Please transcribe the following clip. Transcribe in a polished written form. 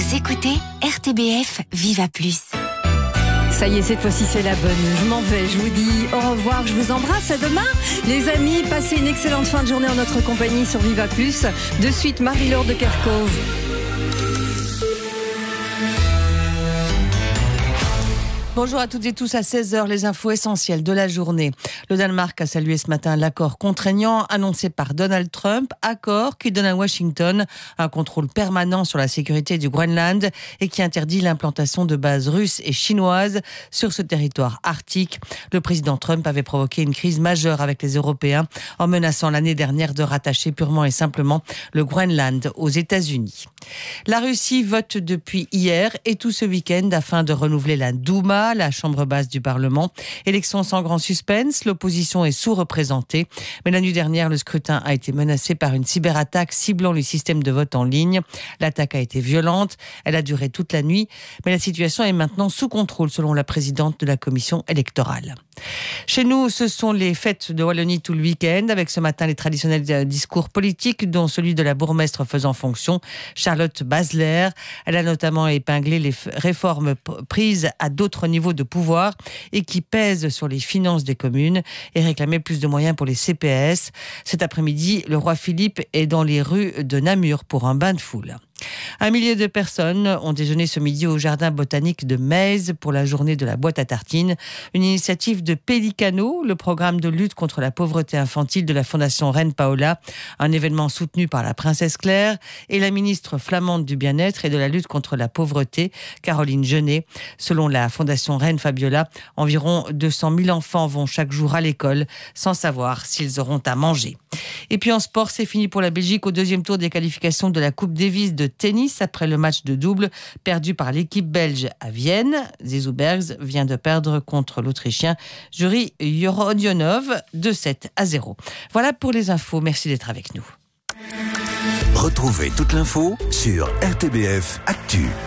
Vous écoutez RTBF Viva Plus. Ça y est, cette fois-ci c'est la bonne. Je m'en vais, je vous dis au revoir, je vous embrasse, à demain. Les amis, passez une excellente fin de journée en notre compagnie sur Viva Plus. De suite, Marie-Laure de Kerkhove. Bonjour à toutes et tous, à 16h, les infos essentielles de la journée. Le Danemark a salué ce matin l'accord contraignant annoncé par Donald Trump, accord qui donne à Washington un contrôle permanent sur la sécurité du Groenland et qui interdit l'implantation de bases russes et chinoises sur ce territoire arctique. Le président Trump avait provoqué une crise majeure avec les Européens en menaçant l'année dernière de rattacher purement et simplement le Groenland aux États-Unis. La Russie vote depuis hier et tout ce week-end afin de renouveler la Douma, la chambre basse du Parlement. Élection sans grand suspense, l'opposition est sous-représentée. Mais la nuit dernière, le scrutin a été menacé par une cyberattaque ciblant le système de vote en ligne. L'attaque a été violente, elle a duré toute la nuit, mais la situation est maintenant sous contrôle selon la présidente de la commission électorale. Chez nous, ce sont les fêtes de Wallonie tout le week-end, avec ce matin les traditionnels discours politiques, dont celui de la bourgmestre faisant fonction, Charlotte Basler. Elle a notamment épinglé les réformes prises à d'autres niveaux de pouvoir et qui pèsent sur les finances des communes et réclamé plus de moyens pour les CPS. Cet après-midi, le roi Philippe est dans les rues de Namur pour un bain de foule. 1 millier de personnes ont déjeuné ce midi au jardin botanique de Metz pour la journée de la boîte à tartines. Une initiative de Pelicano, le programme de lutte contre la pauvreté infantile de la Fondation Reine Paola, un événement soutenu par la princesse Claire et la ministre flamande du bien-être et de la lutte contre la pauvreté, Caroline Genet. Selon la Fondation Reine Fabiola, environ 200 000 enfants vont chaque jour à l'école sans savoir s'ils auront à manger. Et puis en sport, c'est fini pour la Belgique au deuxième tour des qualifications de la Coupe Davis de tennis après le match de double perdu par l'équipe belge à Vienne. Zizou Bergs vient de perdre contre l'Autrichien Juri Rodionov 2-7-0. Voilà pour les infos. Merci d'être avec nous. Retrouvez toute l'info sur RTBF Actu.